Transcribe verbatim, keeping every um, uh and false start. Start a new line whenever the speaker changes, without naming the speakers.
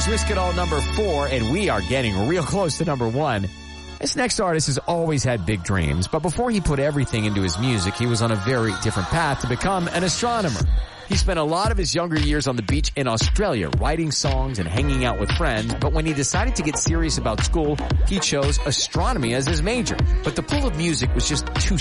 is Risk It All number four, and we are getting real close to number one. This next artist has always had big dreams, but before he put everything into his music, he was on a very different path to become an astronomer. He spent a lot of his younger years on the beach in Australia writing songs and hanging out with friends, but when he decided to get serious about school, he chose astronomy as his major. But the pull of music was just too